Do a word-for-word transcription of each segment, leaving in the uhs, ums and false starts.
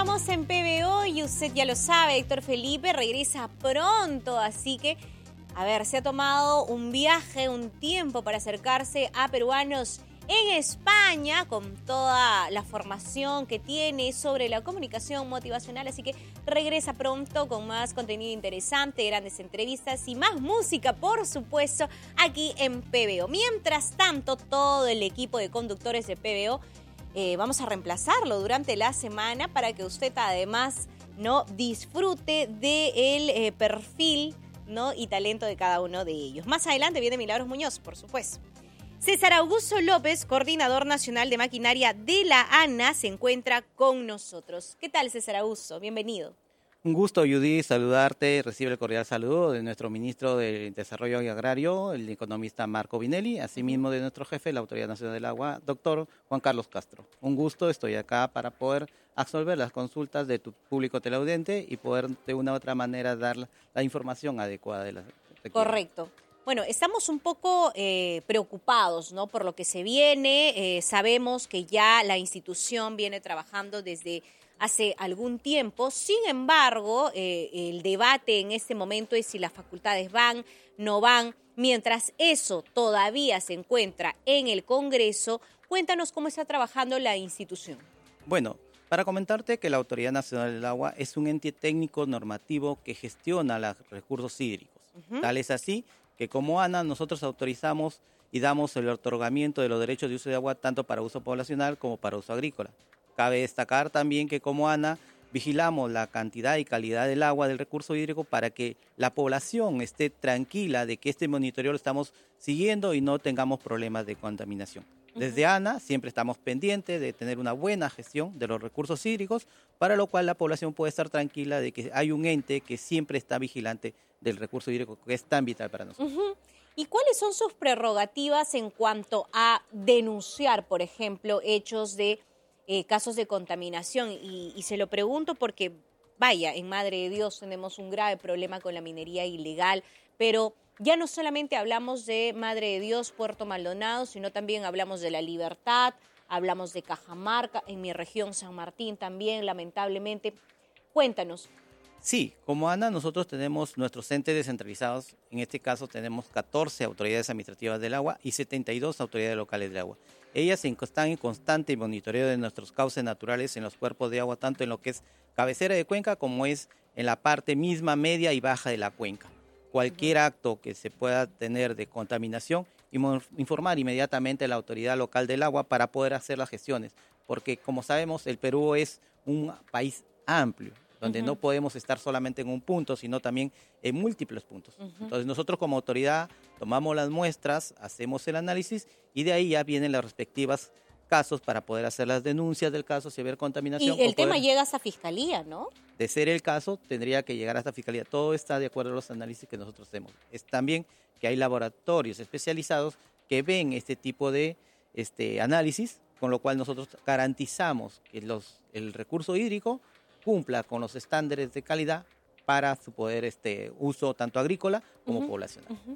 Estamos en P B O y usted ya lo sabe, Héctor Felipe regresa pronto, así que, a ver, se ha tomado un viaje, un tiempo para acercarse a peruanos en España con toda la formación que tiene sobre la comunicación motivacional, así que regresa pronto con más contenido interesante, grandes entrevistas y más música, por supuesto, aquí en P B O. Mientras tanto, todo el equipo de conductores de P B O Eh, vamos a reemplazarlo durante la semana para que usted además no disfrute del eh, perfil, ¿no? y talento de cada uno de ellos. Más adelante viene Milagros Muñoz, por supuesto. César Augusto López, coordinador nacional de maquinaria de la ANA, se encuentra con nosotros. ¿Qué tal, César Augusto? Bienvenido. Un gusto, Judy, saludarte. Recibe el cordial saludo de nuestro ministro de Desarrollo Agrario, el economista Marco Vinelli, asimismo de nuestro jefe, la Autoridad Nacional del Agua, doctor Juan Carlos Castro. Un gusto, estoy acá para poder absolver las consultas de tu público teleaudiente y poder de una u otra manera dar la, la información adecuada de la requerida. Correcto. Bueno, estamos un poco eh, preocupados, ¿no? por lo que se viene. Eh, sabemos que ya la institución viene trabajando desde hace algún tiempo. Sin embargo, eh, el debate en este momento es si las facultades van, no van. Mientras eso todavía se encuentra en el Congreso, cuéntanos cómo está trabajando la institución. Bueno, para comentarte que la Autoridad Nacional del Agua es un ente técnico normativo que gestiona los recursos hídricos. Uh-huh. Tal es así que como ANA nosotros autorizamos y damos el otorgamiento de los derechos de uso de agua tanto para uso poblacional como para uso agrícola. Cabe destacar también que como ANA vigilamos la cantidad y calidad del agua del recurso hídrico para que la población esté tranquila de que este monitoreo lo estamos siguiendo y no tengamos problemas de contaminación. Desde ANA siempre estamos pendientes de tener una buena gestión de los recursos hídricos, para lo cual la población puede estar tranquila de que hay un ente que siempre está vigilante del recurso hídrico, que es tan vital para nosotros. Uh-huh. ¿Y cuáles son sus prerrogativas en cuanto a denunciar, por ejemplo, hechos de eh, casos de contaminación? Y, y se lo pregunto porque, vaya, en Madre de Dios tenemos un grave problema con la minería ilegal, pero ya no solamente hablamos de Madre de Dios, Puerto Maldonado, sino también hablamos de La Libertad, hablamos de Cajamarca, en mi región San Martín también, lamentablemente. Cuéntanos. Sí, como ANA nosotros tenemos nuestros entes descentralizados, en este caso tenemos catorce autoridades administrativas del agua y setenta y dos autoridades locales del agua. Ellas están en constante monitoreo de nuestros cauces naturales en los cuerpos de agua, tanto en lo que es cabecera de cuenca como es en la parte misma media y baja de la cuenca. Cualquier acto que se pueda tener de contaminación, informar inmediatamente a la autoridad local del agua para poder hacer las gestiones, porque como sabemos el Perú es un país amplio, donde uh-huh. no podemos estar solamente en un punto, sino también en múltiples puntos. Uh-huh. Entonces nosotros como autoridad tomamos las muestras, hacemos el análisis y de ahí ya vienen las respectivas casos para poder hacer las denuncias del caso si hubiera contaminación. Y el tema poder, llega hasta Fiscalía, ¿no? De ser el caso, tendría que llegar hasta Fiscalía. Todo está de acuerdo a los análisis que nosotros hacemos. Es también que hay laboratorios especializados que ven este tipo de este, análisis, con lo cual nosotros garantizamos que los, el recurso hídrico cumpla con los estándares de calidad para su poder este, uso tanto agrícola como uh-huh. poblacional. Uh-huh.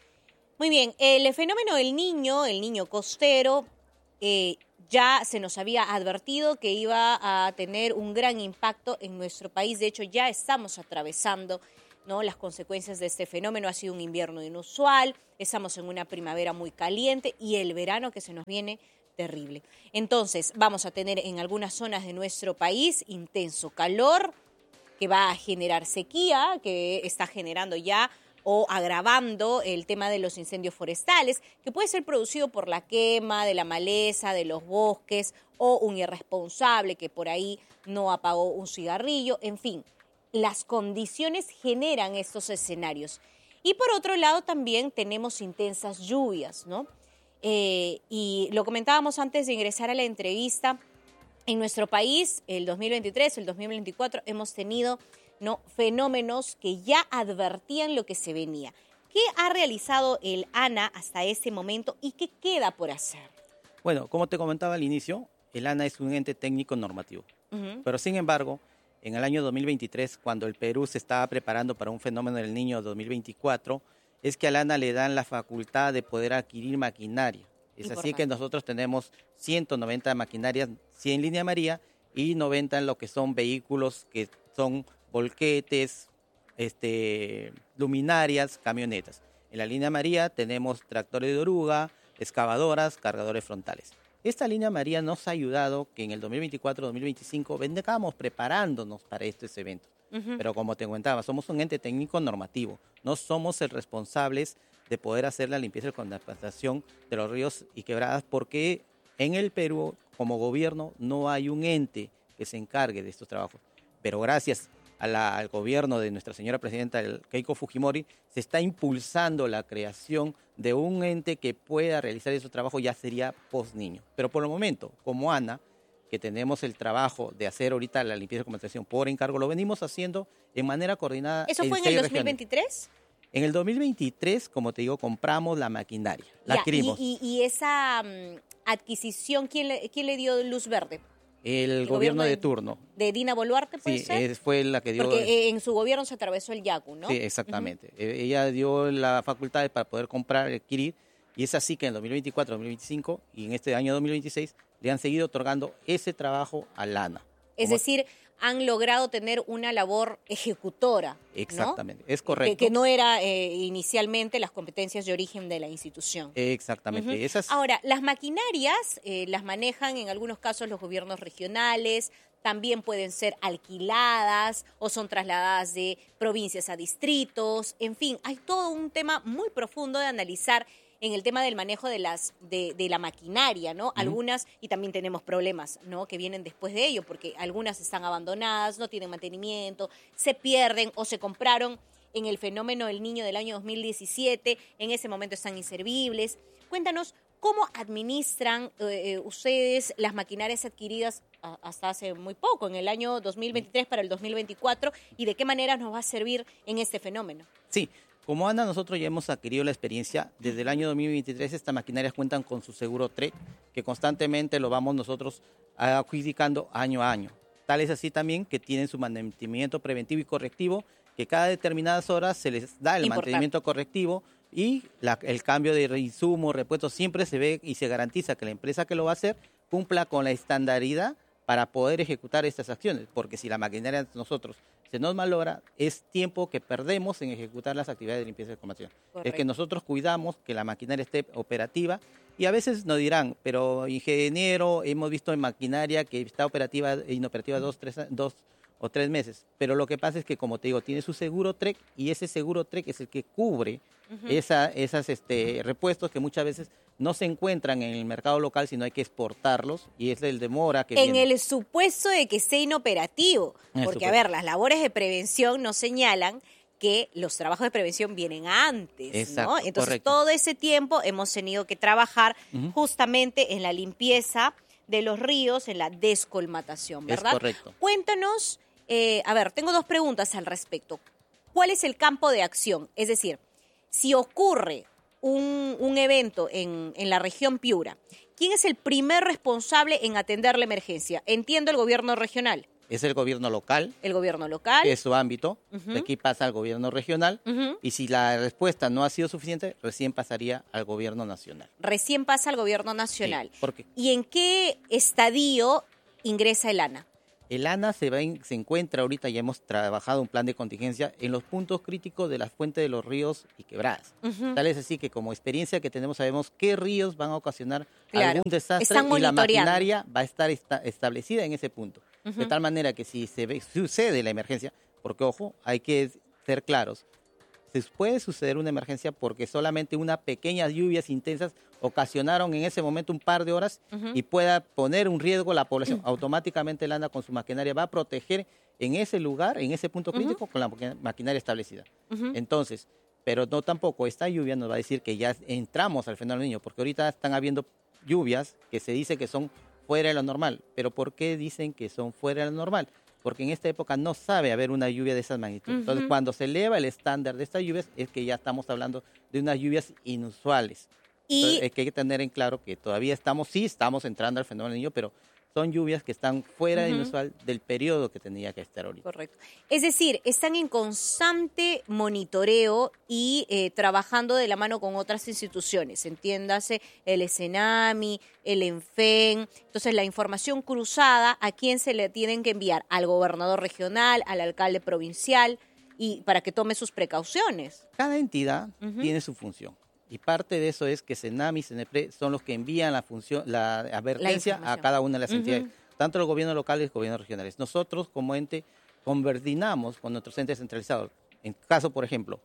Muy bien, el fenómeno del niño, el niño costero, eh, ya se nos había advertido que iba a tener un gran impacto en nuestro país. De hecho, ya estamos atravesando, ¿no?, las consecuencias de este fenómeno. Ha sido un invierno inusual, estamos en una primavera muy caliente y el verano que se nos viene terrible. Entonces, vamos a tener en algunas zonas de nuestro país intenso calor que va a generar sequía, que está generando ya o agravando el tema de los incendios forestales, que puede ser producido por la quema de la maleza, de los bosques, o un irresponsable que por ahí no apagó un cigarrillo. En fin, las condiciones generan estos escenarios. Y por otro lado también tenemos intensas lluvias, ¿no? Eh, y lo comentábamos antes de ingresar a la entrevista, en nuestro país, el dos mil veintitrés, el dos mil veinticuatro, hemos tenido, ¿no?, fenómenos que ya advertían lo que se venía. ¿Qué ha realizado el ANA hasta este momento y qué queda por hacer? Bueno, como te comentaba al inicio, el ANA es un ente técnico normativo, uh-huh. pero sin embargo, en el año dos mil veintitrés, cuando el Perú se estaba preparando para un fenómeno del Niño dos mil veinticuatro, es que al ANA le dan la facultad de poder adquirir maquinaria. Es Importante. Así que nosotros tenemos ciento noventa maquinarias, cien línea María y noventa en lo que son vehículos que son volquetes, este, luminarias, camionetas. En la línea María tenemos tractores de oruga, excavadoras, cargadores frontales. Esta línea María nos ha ayudado que en el dos mil veinticuatro dos mil veinticinco vendamos preparándonos para estos eventos. Uh-huh. Pero como te comentaba, somos un ente técnico normativo. No somos el responsables de poder hacer la limpieza y contaminación de los ríos y quebradas porque en el Perú, como gobierno, no hay un ente que se encargue de estos trabajos. Pero gracias a la, al gobierno de nuestra señora presidenta Keiko Fujimori, se está impulsando la creación de un ente que pueda realizar esos trabajos, ya sería post-niño. Pero por el momento, como ANA, que tenemos el trabajo de hacer ahorita la limpieza y contaminación por encargo, lo venimos haciendo de manera coordinada. ¿Eso fue en el dos mil veintitrés? En el dos mil veintitrés, como te digo, compramos la maquinaria, la ya, adquirimos. Y, y, y esa um, adquisición, ¿quién le, ¿quién le dio luz verde? El, el gobierno, gobierno de, de turno. ¿De Dina Boluarte, puede sí, ser? Sí, fue la que dio... Porque eh, en su gobierno se atravesó el Yacu, ¿no? Sí, exactamente. Uh-huh. Ella dio la facultad para poder comprar, adquirir, y es así que en el dos mil veinticuatro dos mil veinticinco y en este año dos mil veintiséis le han seguido otorgando ese trabajo a Lana. Es Como... decir, han logrado tener una labor ejecutora, Exactamente, ¿no? Es correcto. Que, que no era eh, inicialmente las competencias de origen de la institución. Exactamente. Uh-huh. Esas... Ahora, las maquinarias eh, las manejan en algunos casos los gobiernos regionales, también pueden ser alquiladas o son trasladadas de provincias a distritos, en fin, hay todo un tema muy profundo de analizar en el tema del manejo de las de, de la maquinaria, ¿no? Uh-huh. Algunas, y también tenemos problemas, ¿no? Que vienen después de ello, porque algunas están abandonadas, no tienen mantenimiento, se pierden o se compraron en el fenómeno del Niño del año dos mil diecisiete, en ese momento están inservibles. Cuéntanos, ¿cómo administran eh, ustedes las maquinarias adquiridas a, hasta hace muy poco, en el año dos mil veintitrés para el dos mil veinticuatro, y de qué manera nos va a servir en este fenómeno? Sí. Como ANA, nosotros ya hemos adquirido la experiencia. Desde el año dos mil veintitrés, estas maquinarias cuentan con su seguro T R E C, que constantemente lo vamos nosotros adjudicando año a año. Tal es así también que tienen su mantenimiento preventivo y correctivo, que cada determinadas horas se les da el Importante. mantenimiento correctivo y la, el cambio de insumos, repuestos, siempre se ve y se garantiza que la empresa que lo va a hacer cumpla con la estandardidad para poder ejecutar estas acciones, porque si la maquinaria nosotros se nos malogra, es tiempo que perdemos en ejecutar las actividades de limpieza y contaminación. Es que nosotros cuidamos que la maquinaria esté operativa y a veces nos dirán, pero ingeniero, hemos visto en maquinaria que está operativa e inoperativa dos, tres, dos o tres meses, pero lo que pasa es que, como te digo, tiene su seguro T R E C y ese seguro T R E C es el que cubre uh-huh. esa, esas este, repuestos que muchas veces no se encuentran en el mercado local, sino hay que exportarlos y es el demora que En viene. el supuesto de que sea inoperativo, porque a ver, las labores de prevención nos señalan que los trabajos de prevención vienen antes, Exacto, ¿no? Entonces, correcto. todo ese tiempo hemos tenido que trabajar uh-huh. justamente en la limpieza de los ríos, en la descolmatación, ¿verdad? Es correcto. Cuéntanos, eh, a ver, tengo dos preguntas al respecto. ¿Cuál es el campo de acción? Es decir, si ocurre un, un evento en, en la región Piura, ¿quién es el primer responsable en atender la emergencia? Entiendo, el gobierno regional. Es el gobierno local. El gobierno local. Que es su ámbito. Uh-huh. De aquí pasa al gobierno regional. Uh-huh. Y si la respuesta no ha sido suficiente, recién pasaría al gobierno nacional. Recién pasa al gobierno nacional. Sí, ¿por qué? ¿Y en qué estadio ingresa el ANA? El ANA se, va en, se encuentra ahorita, ya hemos trabajado un plan de contingencia en los puntos críticos de la fuente de los ríos y quebradas. Uh-huh. Tal es así que como experiencia que tenemos sabemos qué ríos van a ocasionar claro. algún desastre Están y la maquinaria va a estar esta, establecida en ese punto. Uh-huh. De tal manera que si se ve, sucede la emergencia, porque ojo, hay que ser claros, se puede suceder una emergencia porque solamente unas pequeñas lluvias intensas ocasionaron en ese momento un par de horas uh-huh. y pueda poner un riesgo a la población. Uh-huh. Automáticamente el ANA con su maquinaria va a proteger en ese lugar, en ese punto crítico, uh-huh. con la maquinaria establecida. Uh-huh. Entonces, pero no tampoco, esta lluvia nos va a decir que ya entramos al fenómeno del Niño, porque ahorita están habiendo lluvias que se dice que son fuera de lo normal. ¿Pero por qué dicen que son fuera de lo normal? Porque en esta época no sabe haber una lluvia de esas magnitudes. Uh-huh. Entonces, cuando se eleva el estándar de estas lluvias, es que ya estamos hablando de unas lluvias inusuales. Y Entonces, hay que tener en claro que todavía estamos, sí, estamos entrando al fenómeno del Niño, pero son lluvias que están fuera Ujú. de inusual del periodo que tenía que estar ahorita. Correcto. Es decir, están en constante monitoreo y eh, trabajando de la mano con otras instituciones, entiéndase el SENAMI, el ENFEN. Entonces, la información cruzada, ¿a quién se le tienen que enviar? Al gobernador regional, al alcalde provincial, y para que tome sus precauciones. Cada entidad Ujú. tiene su función. Y parte de eso es que SENAMI y CENEPRE son los que envían la función, la advertencia a información. cada una de las Ujú. entidades, tanto los gobiernos locales como los gobiernos regionales. Nosotros, como ente, coordinamos con nuestros entes centralizados. En caso, por ejemplo,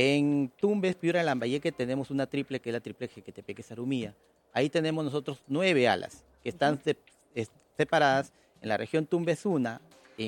en Tumbes, Piura, Lambayeque tenemos una triple, que es la triple Jequetepeque Sarumía. Ahí tenemos nosotros nueve alas, que están Ujú. se- es- separadas. En la región Tumbes, una,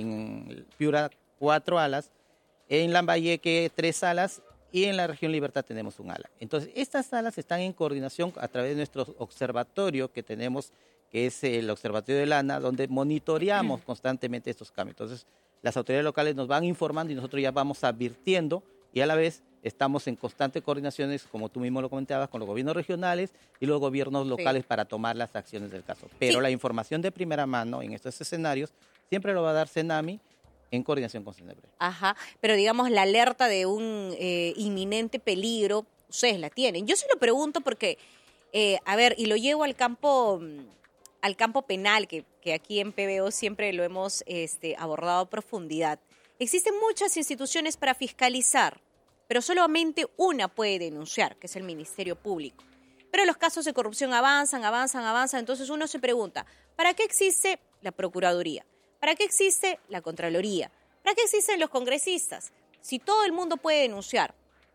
en Piura, cuatro alas, en Lambayeque, tres alas, y en la región Libertad tenemos un ala. Entonces, estas salas están en coordinación a través de nuestro observatorio que tenemos, que es el Observatorio de Lana, donde monitoreamos constantemente estos cambios. Entonces, las autoridades locales nos van informando y nosotros ya vamos advirtiendo y a la vez estamos en constante coordinaciones, como tú mismo lo comentabas, con los gobiernos regionales y los gobiernos locales Sí. para tomar las acciones del caso. Pero Sí. la información de primera mano en estos escenarios siempre lo va a dar SENAMI en coordinación con CENEPRE. Ajá, pero digamos la alerta de un eh, inminente peligro, ustedes la tienen. Yo se lo pregunto porque, eh, a ver, y lo llevo al campo, mm, al campo penal, que, que aquí en P B O siempre lo hemos este, abordado a profundidad. Existen muchas instituciones para fiscalizar, pero solamente una puede denunciar, que es el Ministerio Público. Pero los casos de corrupción avanzan, avanzan, avanzan, entonces uno se pregunta, ¿para qué existe la Procuraduría? ¿Para qué existe la Contraloría? ¿Para qué existen los congresistas? Si todo el mundo puede denunciar,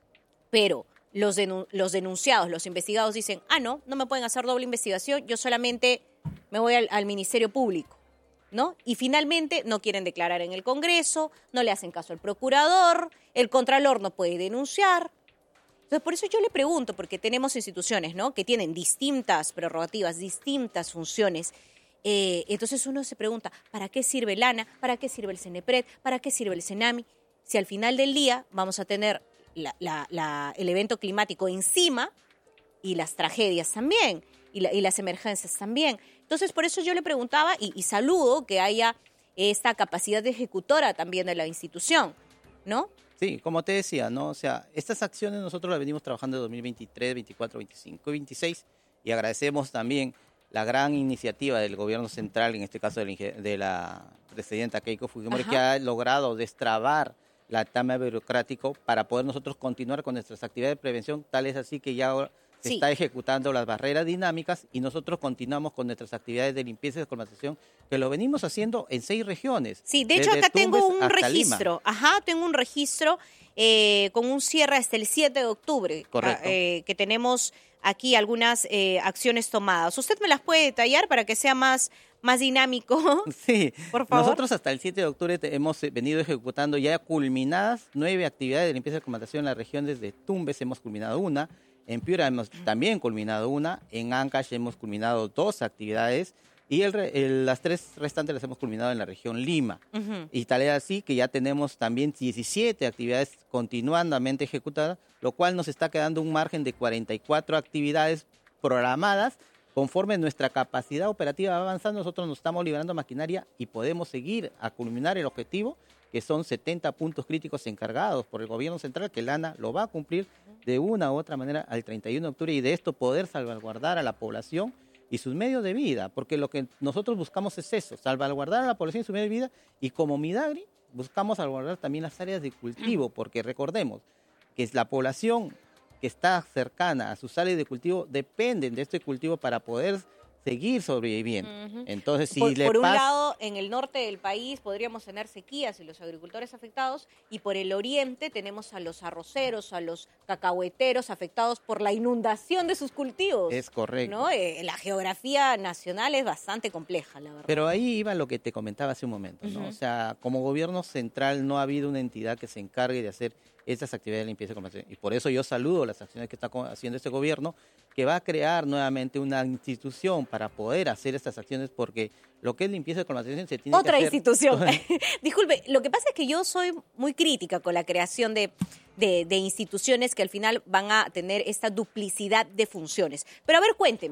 pero los, denu- los denunciados, los investigados dicen, ah, no, no me pueden hacer doble investigación, yo solamente me voy al, al Ministerio Público, ¿no? Y finalmente no quieren declarar en el Congreso, no le hacen caso al procurador, el contralor no puede denunciar. Entonces, por eso yo le pregunto, porque tenemos instituciones, ¿no?, que tienen distintas prerrogativas, distintas funciones. Eh, entonces uno se pregunta, ¿para qué sirve el ANA? ¿Para qué sirve el CENEPRED? ¿Para qué sirve el SENAMI? Si al final del día vamos a tener la- la- la- el evento climático encima y las tragedias también, y, la- y las emergencias también. Entonces, por eso yo le preguntaba, y, y saludo que haya esta capacidad de ejecutora también de la institución, ¿no? Sí, como te decía, ¿no? O sea, estas acciones nosotros las venimos trabajando en dos mil veintitrés, veinticuatro, veinticinco y veintiséis y agradecemos también la gran iniciativa del gobierno central, en este caso del inge- de la presidenta Keiko Fujimori, Ajá. que ha logrado destrabar la tama burocrático para poder nosotros continuar con nuestras actividades de prevención, tal es así que ya ahora se Sí. está ejecutando las barreras dinámicas y nosotros continuamos con nuestras actividades de limpieza y descolmatización, que lo venimos haciendo en seis regiones. Sí, de hecho desde acá tengo Tumbes un hasta Lima. registro, ajá, tengo un registro eh, con un cierre hasta el siete de octubre, Correcto. ah, eh, que tenemos aquí algunas eh, acciones tomadas. ¿Usted me las puede detallar para que sea más, más dinámico? Sí, Por favor. nosotros hasta el siete de octubre te- hemos eh, venido ejecutando ya culminadas nueve actividades de limpieza y descolmatación en las regiones de Tumbes, hemos culminado una, en Piura hemos también culminado una, en Ancash hemos culminado dos actividades y el re- el- las tres restantes las hemos culminado en la región Lima. Ujú. Y tal es así que ya tenemos también diecisiete actividades continuamente ejecutadas, lo cual nos está quedando un margen de cuarenta y cuatro actividades programadas. Conforme nuestra capacidad operativa va avanzando, nosotros nos estamos liberando maquinaria y podemos seguir a culminar el objetivo, que son setenta puntos críticos encargados por el gobierno central, que el ANA lo va a cumplir de una u otra manera al treinta y uno de octubre y de esto poder salvaguardar a la población y sus medios de vida, porque lo que nosotros buscamos es eso, salvaguardar a la población y sus medios de vida, y como Midagri buscamos salvaguardar también las áreas de cultivo, porque recordemos que es la población que está cercana a sus áreas de cultivo dependen de este cultivo para poder seguir sobreviviendo. Ujú. Entonces, si por, le por un pasa... lado, en el norte del país podríamos tener sequías y los agricultores afectados, y por el oriente tenemos a los arroceros, a los cacahueteros afectados por la inundación de sus cultivos. Es correcto. ¿No? Eh, la geografía nacional es bastante compleja, la verdad. Pero ahí iba lo que te comentaba hace un momento, ¿no? Ujú. O sea, como gobierno central no ha habido una entidad que se encargue de hacer estas actividades de limpieza y descolmatación. Y por eso yo saludo las acciones que está co- haciendo este gobierno, que va a crear nuevamente una institución para poder hacer estas acciones, porque lo que es limpieza y descolmatación se tiene Otra que hacer... institución. Disculpe, lo que pasa es que yo soy muy crítica con la creación de, de, de instituciones que al final van a tener esta duplicidad de funciones. Pero a ver, cuénteme,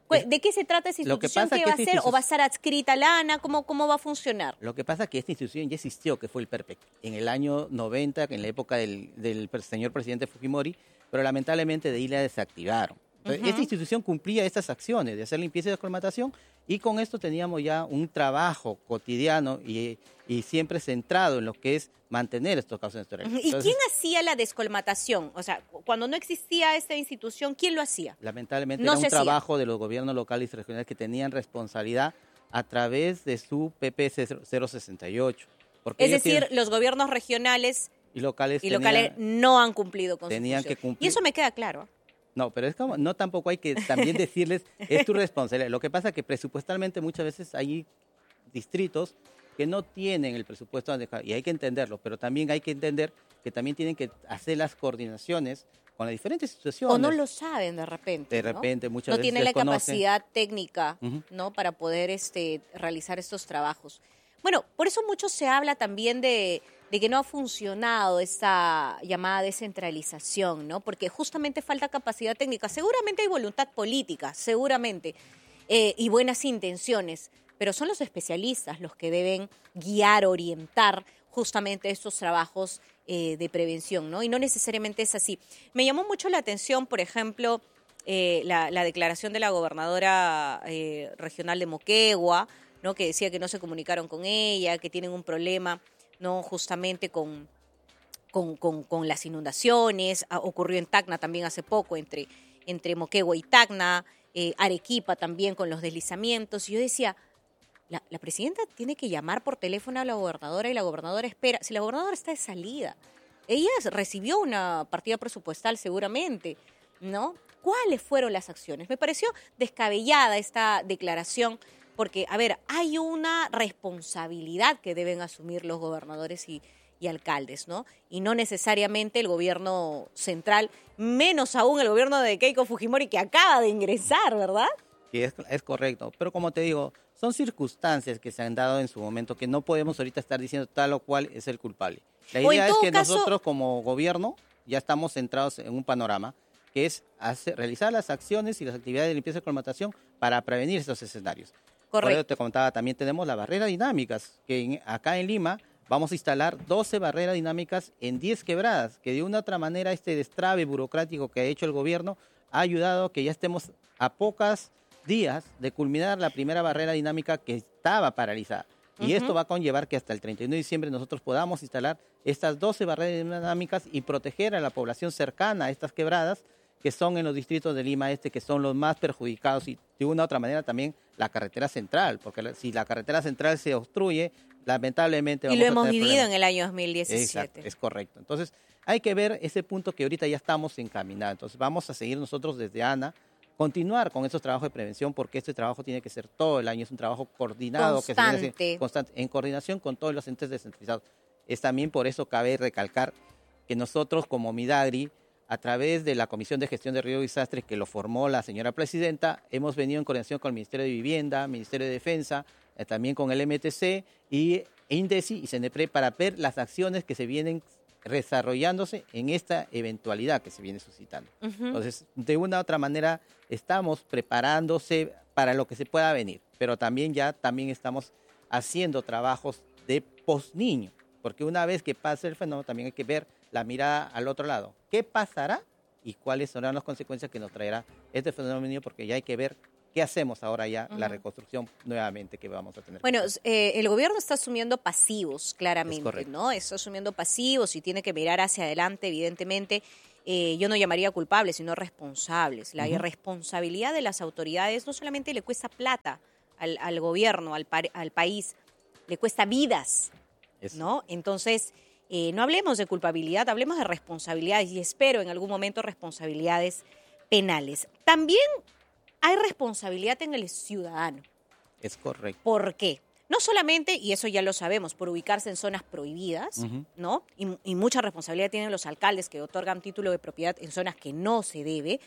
¿De qué se trata esa institución? ¿Qué va a hacer? Institución... ¿O va a estar adscrita a la ANA? ¿Cómo, ¿Cómo va a funcionar? Lo que pasa es que esta institución ya existió, que fue el PERPEC, en el año noventa, en la época del, del señor presidente Fujimori, pero lamentablemente de ahí la desactivaron. Entonces, uh-huh. Esta institución cumplía estas acciones de hacer limpieza y descolmatación, y con esto teníamos ya un trabajo cotidiano y, y siempre centrado en lo que es mantener estos casos naturales. Uh-huh. ¿Y Entonces, quién hacía la descolmatación? O sea, cuando no existía esta institución, ¿quién lo hacía? Lamentablemente no era un hacía. trabajo de los gobiernos locales y regionales que tenían responsabilidad a través de su P P cero sesenta y ocho. Porque es decir, tienen... los gobiernos regionales y locales, y tenían, locales no han cumplido con tenían su que función. cumplir. Y eso me queda claro. No, pero es como, no tampoco hay que también decirles, es tu responsabilidad. Lo que pasa es que presupuestalmente muchas veces hay distritos que no tienen el presupuesto y hay que entenderlo, pero también hay que entender que también tienen que hacer las coordinaciones con las diferentes instituciones. O no lo saben de repente. De repente, ¿no? muchas no veces tienen la desconocen. capacidad técnica, uh-huh. ¿no? Para poder este, realizar estos trabajos. Bueno, por eso mucho se habla también de, de que no ha funcionado esta llamada descentralización, ¿no? Porque justamente falta capacidad técnica. Seguramente hay voluntad política, seguramente, eh, y buenas intenciones, pero son los especialistas los que deben guiar, orientar justamente estos trabajos eh, de prevención, ¿no? Y no necesariamente es así. Me llamó mucho la atención, por ejemplo, eh, la, la declaración de la gobernadora eh, regional de Moquegua, ¿no? Que decía que no se comunicaron con ella, que tienen un problema, ¿no? Justamente con, con, con, con las inundaciones. Ah, ocurrió en Tacna también hace poco, entre, entre Moquegua y Tacna, eh, Arequipa también con los deslizamientos. Y yo decía, la, la presidenta tiene que llamar por teléfono a la gobernadora y la gobernadora espera. Si la gobernadora está de salida, ella recibió una partida presupuestal seguramente, ¿no? ¿Cuáles fueron las acciones? Me pareció descabellada esta declaración. Porque, a ver, hay una responsabilidad que deben asumir los gobernadores y, y alcaldes, ¿no? Y no necesariamente el gobierno central, menos aún el gobierno de Keiko Fujimori, que acaba de ingresar, ¿verdad? Sí, es, es correcto. Pero como te digo, son circunstancias que se han dado en su momento que no podemos ahorita estar diciendo tal o cual es el culpable. La idea es que caso... nosotros como gobierno ya estamos centrados en un panorama que es hacer, realizar las acciones y las actividades de limpieza y colmatación para prevenir estos escenarios. Correcto. Por eso te comentaba, también tenemos las barreras dinámicas, que en, acá en Lima vamos a instalar doce barreras dinámicas en diez quebradas, que de una u otra manera este destrave burocrático que ha hecho el gobierno ha ayudado a que ya estemos a pocos días de culminar la primera barrera dinámica que estaba paralizada. Y uh-huh. esto va a conllevar que hasta el treinta y uno de diciembre nosotros podamos instalar estas doce barreras dinámicas y proteger a la población cercana a estas quebradas, que son en los distritos de Lima Este, que son los más perjudicados, y de una u otra manera también la carretera central, porque si la carretera central se obstruye, lamentablemente vamos a tener problemas. Y lo hemos vivido en el año dos mil diecisiete. Exacto, es correcto. Entonces, hay que ver ese punto que ahorita ya estamos encaminados. Entonces, vamos a seguir nosotros desde ANA, continuar con esos trabajos de prevención, porque este trabajo tiene que ser todo el año, es un trabajo coordinado, constante. que se debe hacer constante, en coordinación con todos los entes descentralizados. Es también por eso cabe recalcar que nosotros como Midagri, a través de la Comisión de Gestión de Riesgos y Desastres que lo formó la señora presidenta, hemos venido en coordinación con el Ministerio de Vivienda, Ministerio de Defensa, eh, también con el M T C y INDECI y CENEPRE para ver las acciones que se vienen desarrollándose en esta eventualidad que se viene suscitando. Uh-huh. Entonces, de una u otra manera, estamos preparándose para lo que se pueda venir, pero también ya también estamos haciendo trabajos de posniño, porque una vez que pase el fenómeno también hay que ver la mirada al otro lado. ¿Qué pasará y cuáles serán las consecuencias que nos traerá este fenómeno? Porque ya hay que ver qué hacemos ahora ya, uh-huh. la reconstrucción nuevamente que vamos a tener. Bueno, eh, el gobierno está asumiendo pasivos, claramente, ¿no? Está asumiendo pasivos y tiene que mirar hacia adelante, evidentemente. Eh, yo no llamaría culpables, sino responsables. La uh-huh. irresponsabilidad de las autoridades no solamente le cuesta plata al, al gobierno, al, par, al país, le cuesta vidas, Eso. ¿no? Entonces... Eh, no hablemos de culpabilidad, hablemos de responsabilidades y espero en algún momento responsabilidades penales. También hay responsabilidad en el ciudadano. Es correcto. ¿Por qué? No solamente, y eso ya lo sabemos, por ubicarse en zonas prohibidas, uh-huh. ¿no? Y, y mucha responsabilidad tienen los alcaldes que otorgan título de propiedad en zonas que no se debe,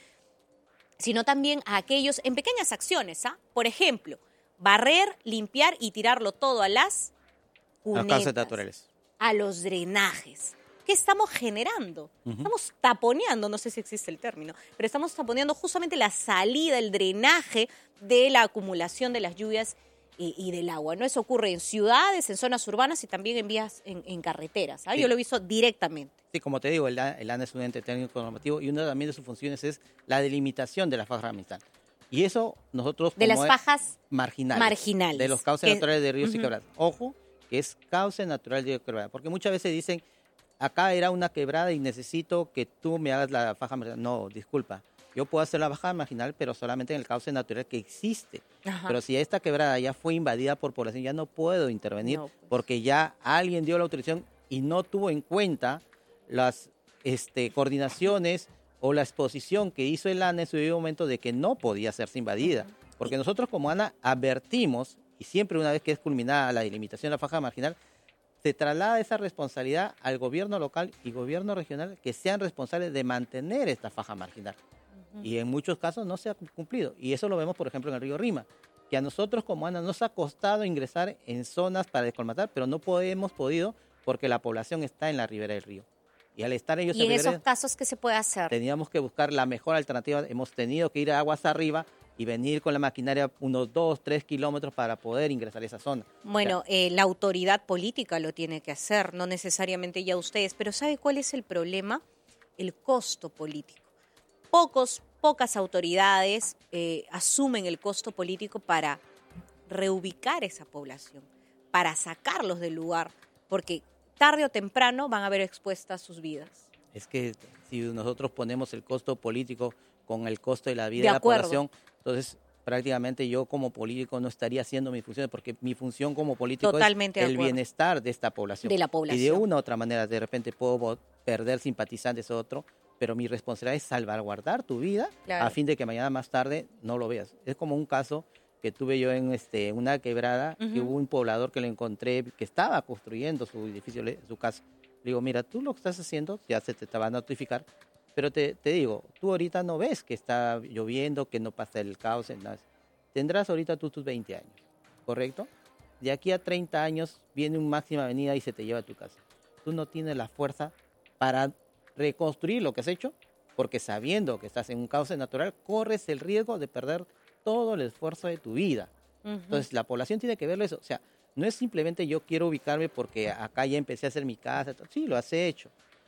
sino también a aquellos en pequeñas acciones, ¿ah? Por ejemplo, barrer, limpiar y tirarlo todo a las cunetas, a causas naturales, a los drenajes. ¿qué estamos generando? Uh-huh. Estamos taponeando, no sé si existe el término, pero estamos taponeando justamente la salida, el drenaje de la acumulación de las lluvias y, y del agua, ¿no? Eso ocurre en ciudades, en zonas urbanas y también en vías, en, en carreteras. ¿Ah? Sí. Yo lo he visto directamente. Sí, como te digo, el, el A N A es un ente técnico normativo y una también de sus funciones es la delimitación de la faja ambiental. Y eso nosotros... De las fajas marginales. Marginales. De los cauces que, naturales de ríos uh-huh. y quebradas. Ojo, que es cauce natural de quebrada. Porque muchas veces dicen, acá era una quebrada y necesito que tú me hagas la faja marginal. No, disculpa. Yo puedo hacer la faja marginal, pero solamente en el cauce natural que existe. Ajá. Pero si esta quebrada ya fue invadida por población, ya no puedo intervenir no, pues. porque ya alguien dio la autorización y no tuvo en cuenta las este, coordinaciones o la exposición que hizo el A N A en su debido momento de que no podía hacerse invadida. Porque nosotros como A N A advertimos, y siempre una vez que es culminada la delimitación de la faja marginal, se traslada esa responsabilidad al gobierno local y gobierno regional que sean responsables de mantener esta faja marginal. Uh-huh. Y en muchos casos no se ha cumplido. Y eso lo vemos, por ejemplo, en el río Rima, que a nosotros como A N A nos ha costado ingresar en zonas para descolmatar, pero no hemos podido porque la población está en la ribera del río. Y al estar ellos ¿Y en esos ribera, casos qué se puede hacer? Teníamos que buscar la mejor alternativa. Hemos tenido que ir a aguas arriba y venir con la maquinaria unos dos, tres kilómetros para poder ingresar a esa zona. Bueno, o sea, eh, la autoridad política lo tiene que hacer, no necesariamente ya ustedes. Pero ¿sabe cuál es el problema? El costo político. Pocos, pocas autoridades eh, asumen el costo político para reubicar esa población, para sacarlos del lugar, porque tarde o temprano van a ver expuestas sus vidas. Es que si nosotros ponemos el costo político con el costo de la vida de, de la población, entonces prácticamente yo como político no estaría haciendo mi función, porque mi función como político Totalmente es el bienestar de esta población. De la población. Y de una u otra manera, de repente puedo perder simpatizantes o otro, pero mi responsabilidad es salvaguardar tu vida claro. a fin de que mañana más tarde no lo veas. Es como un caso que tuve yo en este, una quebrada, uh-huh. que hubo un poblador que lo encontré, que estaba construyendo su edificio, su casa. Le digo, mira, tú lo que estás haciendo, ya se te va a notificar, pero te, te digo, tú ahorita no ves que está lloviendo, que no pasa el caos, nada. Tendrás ahorita tú tus veinte años, ¿correcto? De aquí a treinta años viene un Máxima Avenida y se te lleva a tu casa. Tú no tienes la fuerza para reconstruir lo que has hecho, porque sabiendo que estás en un cauce natural, corres el riesgo de perder todo el esfuerzo de tu vida. Uh-huh. Entonces, la población tiene que verlo eso. O sea, no es simplemente yo quiero ubicarme porque acá ya empecé a hacer mi casa. Sí, lo has hecho.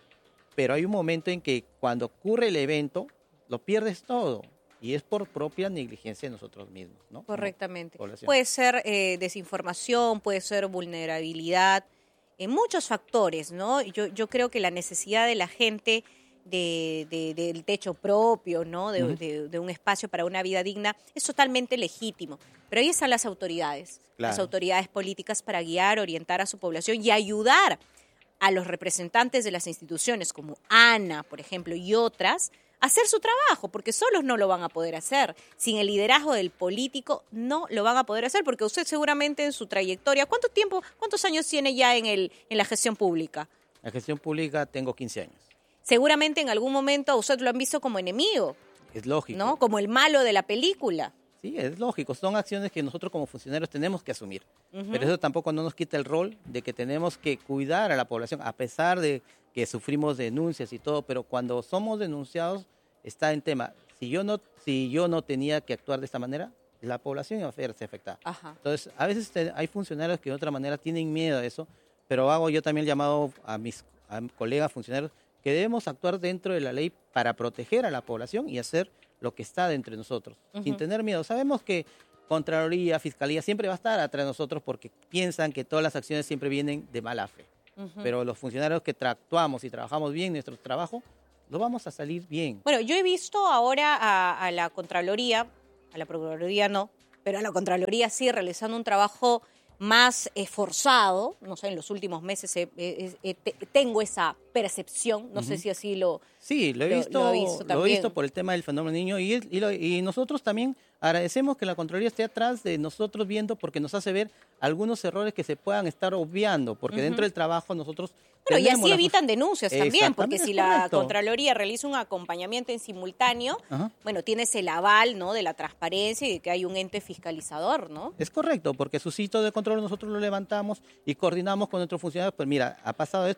Pero hay un momento en que cuando ocurre el evento, lo pierdes todo. Y es por propia negligencia de nosotros mismos, ¿no? Correctamente. Puede ser eh, desinformación, puede ser vulnerabilidad, eh, muchos factores, ¿no? Yo, yo creo que la necesidad de la gente De, de, del techo propio, ¿no? De, uh-huh. de, de un espacio para una vida digna, es totalmente legítimo. Pero ahí están las autoridades, claro. las autoridades políticas para guiar, orientar a su población y ayudar a los representantes de las instituciones como A N A, por ejemplo, y otras, a hacer su trabajo, porque solos no lo van a poder hacer. Sin el liderazgo del político no lo van a poder hacer, porque usted seguramente en su trayectoria, ¿cuánto tiempo, cuántos años tiene ya en, el, en la gestión pública? En la gestión pública tengo quince años. Seguramente en algún momento a usted lo han visto como enemigo. Es lógico. ¿No? Como el malo de la película. Sí, es lógico. Son acciones que nosotros como funcionarios tenemos que asumir. Uh-huh. Pero eso tampoco no nos quita el rol de que tenemos que cuidar a la población, a pesar de que sufrimos denuncias y todo. Pero cuando somos denunciados, está en tema. Si yo no, si yo no tenía que actuar de esta manera, la población iba a verse afectada. Ajá. Entonces, a veces te, hay funcionarios que de otra manera tienen miedo a eso, pero hago yo también el llamado a mis a colegas funcionarios que debemos actuar dentro de la ley para proteger a la población y hacer lo que está dentro de nosotros, uh-huh. sin tener miedo. Sabemos que Contraloría, Fiscalía siempre va a estar atrás de nosotros porque piensan que todas las acciones siempre vienen de mala fe. Uh-huh. Pero los funcionarios que tra- actuamos y trabajamos bien nuestro trabajo, lo vamos a salir bien. Bueno, yo he visto ahora a, a la Contraloría, a la Procuraduría no, pero a la Contraloría sí, realizando un trabajo más esforzado, no sé, en los últimos meses eh, eh, eh, te, tengo esa percepción, no uh-huh. sé si así lo Sí, lo he visto, lo, lo, he visto lo he visto por el tema del fenómeno niño y, y, lo, y nosotros también agradecemos que la Contraloría esté atrás de nosotros viendo porque nos hace ver algunos errores que se puedan estar obviando, porque uh-huh. dentro del trabajo nosotros Bueno, y así evitan denuncias también, porque si la Contraloría realiza un acompañamiento en simultáneo, ajá. bueno, tienes el aval, ¿no?, de la transparencia y de que hay un ente fiscalizador, ¿no? Es correcto, porque su sitio de control nosotros lo levantamos y coordinamos con nuestros funcionarios. Pues mira, ha pasado esto,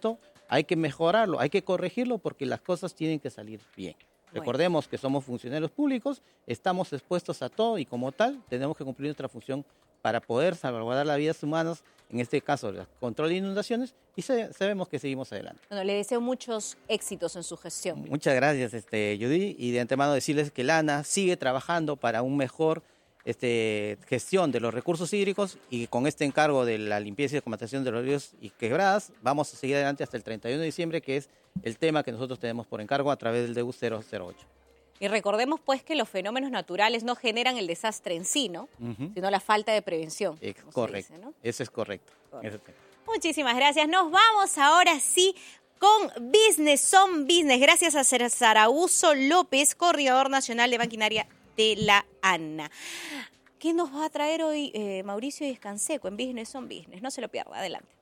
hay que mejorarlo, hay que corregirlo porque las cosas tienen que salir bien. Bueno. Recordemos que somos funcionarios públicos, estamos expuestos a todo y como tal tenemos que cumplir nuestra función para poder salvaguardar las vidas humanas, en este caso el control de inundaciones, y se, sabemos que seguimos adelante. Bueno, le deseo muchos éxitos en su gestión. Muchas gracias, este, Judy, y de antemano decirles que la ANA sigue trabajando para un mejor este, gestión de los recursos hídricos y con este encargo de la limpieza y documentación de los ríos y quebradas, vamos a seguir adelante hasta el treinta y uno de diciembre, que es el tema que nosotros tenemos por encargo a través del D U cero cero ocho. Y recordemos pues que los fenómenos naturales no generan el desastre en sí, ¿no? Uh-huh. Sino la falta de prevención. Es correcto, dice, ¿no? Eso es correcto. correcto. Muchísimas gracias. Nos vamos ahora sí con Business on Business. Gracias a Zaragoza López, coordinador nacional de maquinaria de la ANA. ¿Qué nos va a traer hoy eh, Mauricio Descanseco en Business on Business? No se lo pierda. Adelante.